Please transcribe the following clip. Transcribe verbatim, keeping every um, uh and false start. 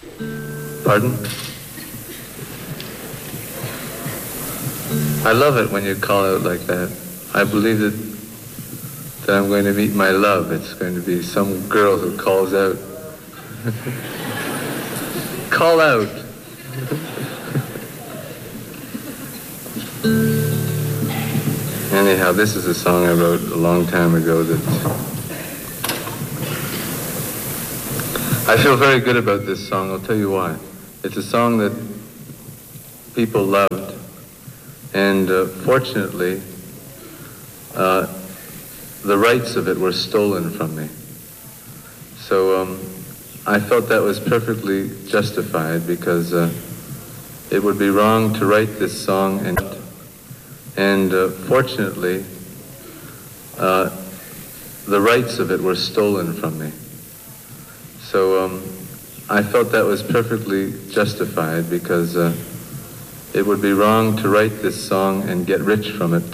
Pardon? I love it when you call out like that. I believe that, that I'm going to meet my love. It's going to be some girl who calls out. Call out. Anyhow, this is a song I wrote a long time ago that I feel very good about this song. I'll tell you why. It's a song that people loved, and uh, fortunately, uh, the rights of it were stolen from me. So um, I felt that was perfectly justified, because uh, it would be wrong to write this song, and and uh, fortunately, uh, the rights of it were stolen from me. So um, I felt that was perfectly justified, because uh, it would be wrong to write this song and get rich from it